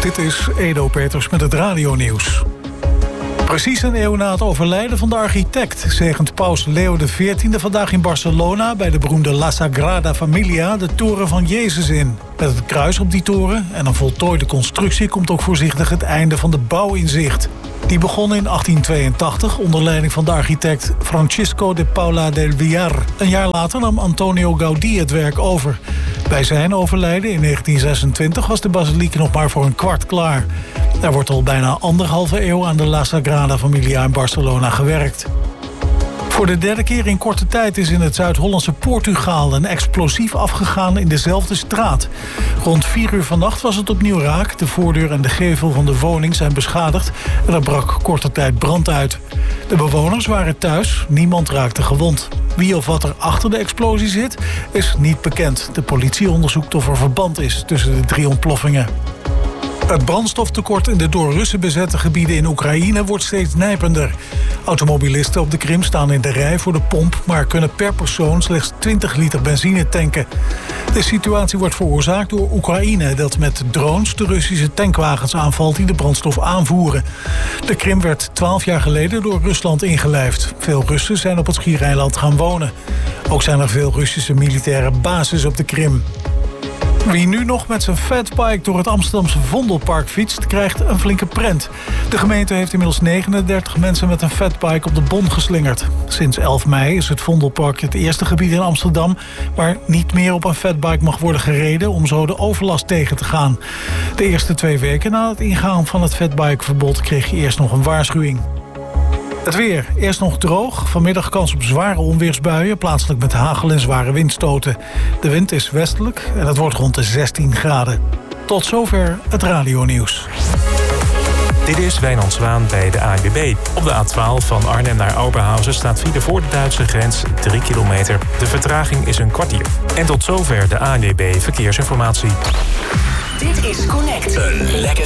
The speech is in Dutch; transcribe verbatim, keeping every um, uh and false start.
Dit is Edo Peters met het radionieuws. Precies een eeuw na het overlijden van de architect zegent paus Leo de veertiende vandaag in Barcelona bij de beroemde La Sagrada Familia de toren van Jezus in. Met het kruis op die toren en een voltooide constructie komt ook voorzichtig het einde van de bouw in zicht. Die begon in achttien tweeëntachtig onder leiding van de architect Francisco de Paula del Villar. Een jaar later nam Antonio Gaudí het werk over. Bij zijn overlijden in negentien zesentwintig was de basiliek nog maar voor een kwart klaar. Er wordt al bijna anderhalve eeuw aan de La Sagrada Familia in Barcelona gewerkt. Voor de derde keer in korte tijd is in het Zuid-Hollandse Portugal een explosief afgegaan in dezelfde straat. Rond vier uur vannacht was het opnieuw raak. De voordeur en de gevel van de woning zijn beschadigd en er brak korte tijd brand uit. De bewoners waren thuis, niemand raakte gewond. Wie of wat er achter de explosie zit, is niet bekend. De politie onderzoekt of er verband is tussen de drie ontploffingen. Het brandstoftekort in de door Russen bezette gebieden in Oekraïne wordt steeds nijpender. Automobilisten op de Krim staan in de rij voor de pomp, maar kunnen per persoon slechts twintig liter benzine tanken. De situatie wordt veroorzaakt door Oekraïne, dat met drones de Russische tankwagens aanvalt die de brandstof aanvoeren. De Krim werd twaalf jaar geleden door Rusland ingelijfd. Veel Russen zijn op het schiereiland gaan wonen. Ook zijn er veel Russische militaire bases op de Krim. Wie nu nog met zijn fatbike door het Amsterdamse Vondelpark fietst, krijgt een flinke prent. De gemeente heeft inmiddels negenendertig mensen met een fatbike op de bon geslingerd. Sinds elf mei is het Vondelpark het eerste gebied in Amsterdam waar niet meer op een fatbike mag worden gereden om zo de overlast tegen te gaan. De eerste twee weken na het ingaan van het fatbikeverbod kreeg je eerst nog een waarschuwing. Het weer. Eerst nog droog. Vanmiddag kans op zware onweersbuien, plaatselijk met hagel en zware windstoten. De wind is westelijk en het wordt rond de zestien graden. Tot zover het radionieuws. Dit is Wijnand Zwaan bij de A N W B. Op de A twaalf van Arnhem naar Oberhausen staat file voor de Duitse grens drie kilometer. De vertraging is een kwartier. En tot zover de A N W B Verkeersinformatie. Dit is Connect. Een lekker